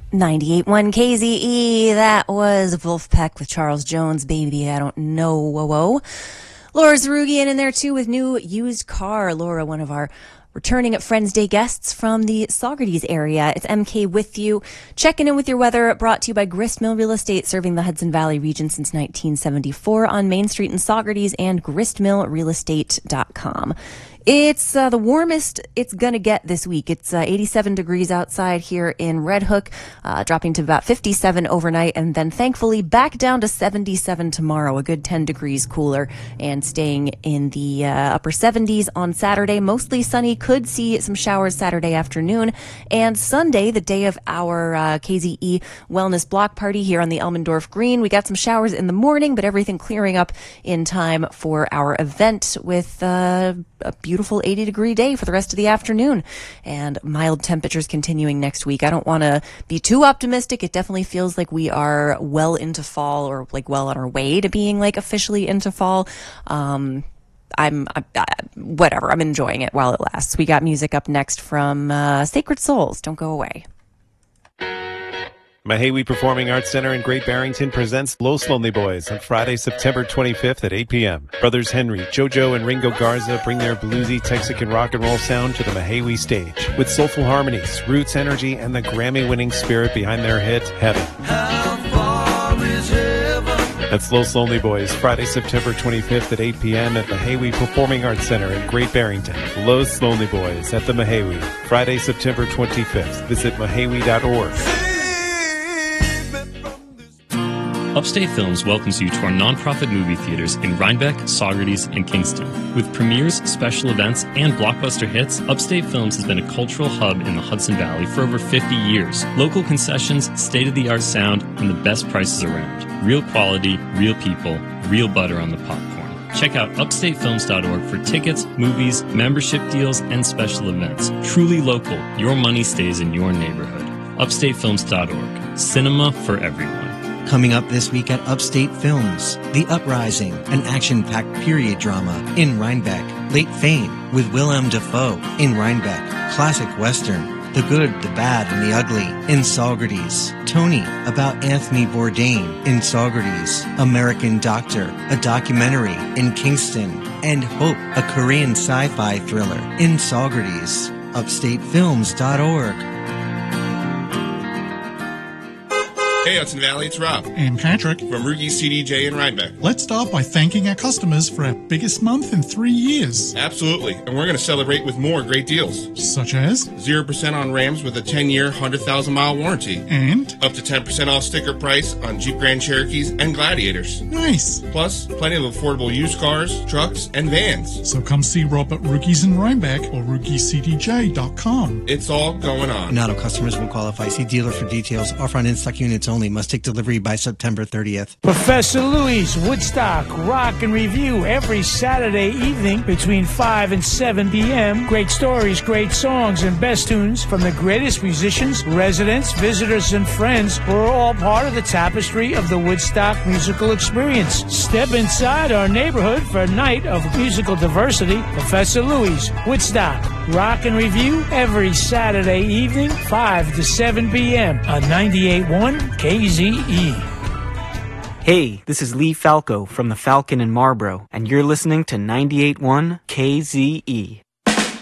98.1 KZE, that was Wolfpack with Charles Jones, Baby I Don't Know, whoa, whoa. Laura Zarugian in there too with New Used Car. Laura, one of our returning at Friends Day guests from the Saugerties area. It's MK with you. Checking in with your weather, brought to you by Gristmill Real Estate, serving the Hudson Valley region since 1974 on Main Street in Saugerties and gristmillrealestate.com. It's the warmest it's going to get this week. It's 87 degrees outside here in Red Hook, dropping to about 57 overnight, and then thankfully back down to 77 tomorrow, a good 10 degrees cooler, and staying in the upper 70s on Saturday. Mostly sunny, could see some showers Saturday afternoon, and Sunday, the day of our KZE Wellness Block Party here on the Elmendorf Green. We got some showers in the morning, but everything clearing up in time for our event with a beautiful 80-degree day for the rest of the afternoon, and mild temperatures continuing next week. I don't want to be too optimistic. It definitely feels like we are well into fall, or like well on our way to being like officially into fall. Whatever. I'm enjoying it while it lasts. We got music up next from Sacred Souls. Don't go away. Mahawi Performing Arts Center in Great Barrington presents Los Lonely Boys on Friday, September 25th at 8 p.m. Brothers Henry, JoJo, and Ringo Garza bring their bluesy Texican rock and roll sound to the Mahawi stage with soulful harmonies, roots, energy, and the Grammy-winning spirit behind their hit, Heaven. How far is heaven? That's Los Lonely Boys, Friday, September 25th at 8 p.m. at Mahawi Performing Arts Center in Great Barrington. Los Lonely Boys at the Mahawi, Friday, September 25th. Visit mahawi.org. Upstate Films welcomes you to our nonprofit movie theaters in Rhinebeck, Saugerties, and Kingston. With premieres, special events, and blockbuster hits, Upstate Films has been a cultural hub in the Hudson Valley for over 50 years. Local concessions, state-of-the-art sound, and the best prices around. Real quality, real people, real butter on the popcorn. Check out upstatefilms.org for tickets, movies, membership deals, and special events. Truly local, your money stays in your neighborhood. Upstatefilms.org. Cinema for everyone. Coming up this week at Upstate Films, The Uprising, an action-packed period drama in Rhinebeck. Late Fame with Willem Dafoe in Rhinebeck. Classic Western, The Good, the Bad, and the Ugly in Saugerties. Tony, about Anthony Bourdain in Saugerties. American Doctor, a documentary in Kingston. And Hope, a Korean sci-fi thriller in Saugerties. Upstatefilms.org. Hey Hudson Valley, it's Rob. And Patrick. From Rugi CDJ in Rhinebeck. Let's start by thanking our customers for our biggest month in 3 years. Absolutely. And we're going to celebrate with more great deals. Such as? 0% on Rams with a 10-year, 100,000-mile warranty. And? Up to 10% off sticker price on Jeep Grand Cherokees and Gladiators. Nice. Plus, plenty of affordable used cars, trucks, and vans. So come see Rob at Rugi's in Rhinebeck or RugiCDJ.com. It's all going on. Not all customers will qualify. See dealer for details. Offer on in-stock units only. Must take delivery by September 30th. Professor Louis Woodstock Rock and Review every Saturday evening between 5 and 7 p.m. Great stories, great songs, and best tunes from the greatest musicians, residents, visitors, and friends who are all part of the tapestry of the Woodstock musical experience. Step inside our neighborhood for a night of musical diversity. Professor Louis Woodstock Rock and Review every Saturday evening, 5 to 7 p.m. on 98.1 KZE. Hey, this is Lee Falco from the Falcon in Marlboro, and you're listening to 98.1 KZE.